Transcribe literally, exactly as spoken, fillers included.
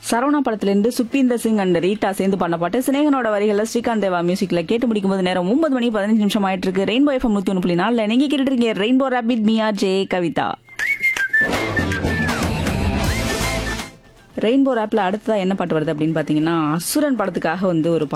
சரவணா படத்திலிருந்து Sukhwinder Singh and Rita சேர்ந்து பண்ண பாட்டு சினேகனோட வரிகளை ஸ்ரீகாந்த் தேவா மியூசிக்ல கேட்டு முடிக்கும் போது நேரம் ஒன்பது மணி பதினஞ்சு நிமிஷம் ஆயிட்டு இருக்கு. ரெயின்போ எஃப்எம் நூத்தி ஒன்று புள்ளி நாலுல நீங்க கேட்டுட்டு இருக்கீங்க ரெயின்போ ராபிட் மியா ஜே கவிதா. ரெயின்போ ராப்ல அடுத்ததா என்ன பாட்டு வருது அப்படின்னு பாத்தீங்கன்னா அசுரன் படத்துக்காக வந்து ஒரு